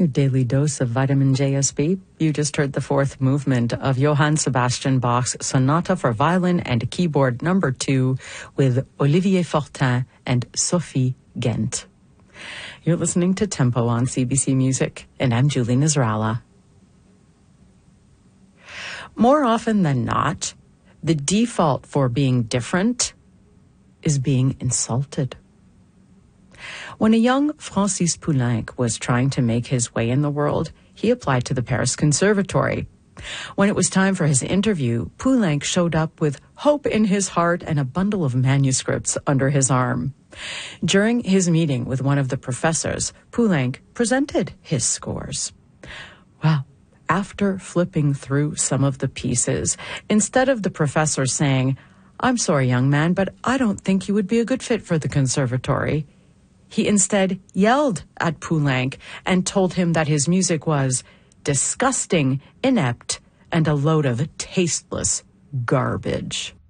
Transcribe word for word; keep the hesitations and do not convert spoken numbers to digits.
Your daily dose of vitamin J S B. You just heard the fourth movement of Johann Sebastian Bach's Sonata for Violin and Keyboard number two with Olivier Fortin and Sophie Ghent. You're listening to Tempo on C B C Music, and I'm Julie Nasrallah. More often than not, the default for being different is being insulted. When a young Francis Poulenc was trying to make his way in the world, he applied to the Paris Conservatory. When it was time for his interview, Poulenc showed up with hope in his heart and a bundle of manuscripts under his arm. During his meeting with one of the professors, Poulenc presented his scores. Well, after flipping through some of the pieces, instead of the professor saying, "I'm sorry, young man, but I don't think you would be a good fit for the conservatory," he instead yelled at Poulenc and told him that his music was disgusting, inept, and a load of tasteless garbage.